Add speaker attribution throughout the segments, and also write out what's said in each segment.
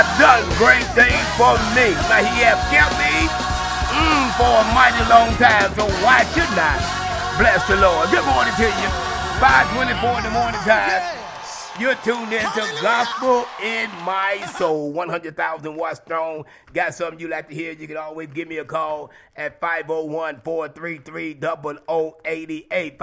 Speaker 1: Done great things for me. Now he has kept me for a mighty long time, so why shouldn't I bless the Lord? Good morning to you. 5:24 in the morning time. You're tuned in to Gospel in My Soul. 100,000 watts strong. Got something you like to hear? You can always give me a call at 501-433-0088.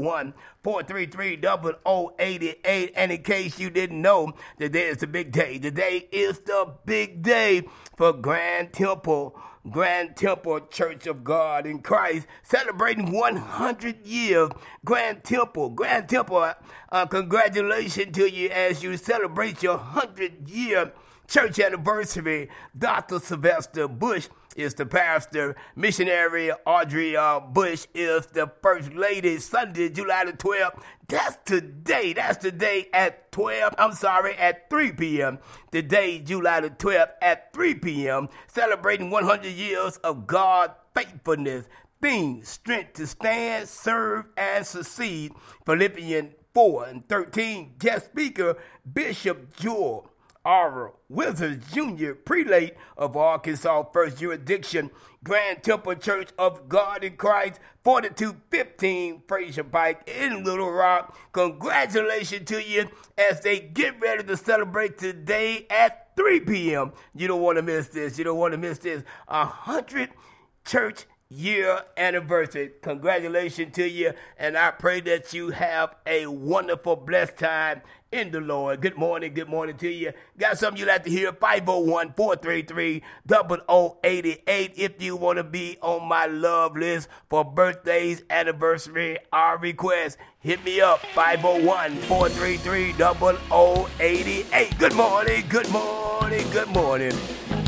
Speaker 1: 501-433-0088. And in case you didn't know, today is the big day. Today is the big day for Grand Temple Church of God in Christ, celebrating 100 years. Grand Temple, congratulations to you as you celebrate your 100-year church anniversary. Dr. Sylvester Bush is the pastor. Missionary Audrey Bush is the first lady. Sunday, July the 12th. That's today. That's today at 3 p.m. Today, July the 12th at 3 p.m. Celebrating 100 years of God's faithfulness. Theme, strength to stand, serve, and succeed. Philippians 4:13. Guest speaker, Bishop Joel R. Wizards Jr., prelate of Arkansas First Jurisdiction, Grand Temple Church of God in Christ, 4215 Fraser Pike in Little Rock. Congratulations to you as they get ready to celebrate today at 3 p.m. You don't want to miss this. 100 church year anniversary. Congratulations to you, and I pray that you have a wonderful, blessed time in the Lord. Good morning to you. Got something you like to hear? 501-433-0088. If you want to be on my love list for birthdays, anniversary, or requests, hit me up. 501-433-0088. Good morning.